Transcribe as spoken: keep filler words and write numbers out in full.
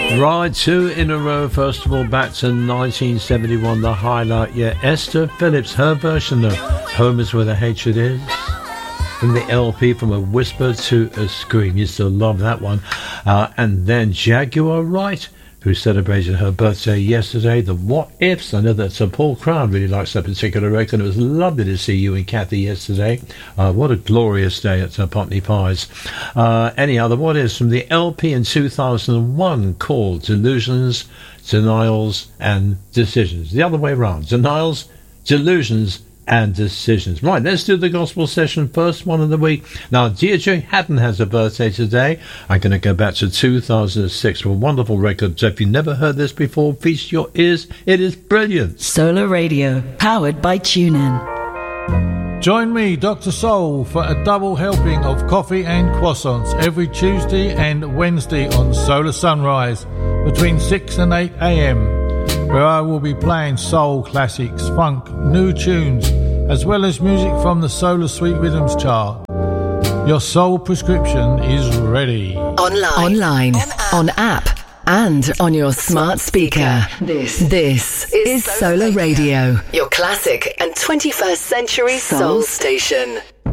Right, two in a row. First of all, back to nineteen seventy-one, the highlight. Yeah, Esther Phillips, her version of Home is Where the Hatred Is. From the L P, From a Whisper to a Scream. Used to love that one. Uh, and then Jaguar Wright, who celebrated her birthday yesterday. The What Ifs. I know that uh, Paul Crown really likes that particular record. It was lovely to see you and Kathy yesterday. Uh, what a glorious day at uh, Putney Pies. Uh, any other What Ifs from the L P in two thousand one called Delusions, Denials and Decisions. The other way around. Denials, Delusions and Decisions. Right, let's do the gospel session, first one of the week. Now, Deirdre Haddon has a birthday today. I'm going to go back to two thousand six for a wonderful record. So if you've never heard this before, feast your ears. It is brilliant. Solar Radio, powered by TuneIn. Join me, Doctor Soul, for a double helping of coffee and croissants every Tuesday and Wednesday on Solar Sunrise between six and eight a.m, where I will be playing soul classics, funk, new tunes, as well as music from the Solar Sweet Rhythms chart. Your soul prescription is ready. Online, Online on, on app, and on your smart speaker. This, this is Solar Radio, your classic and twenty-first century soul station.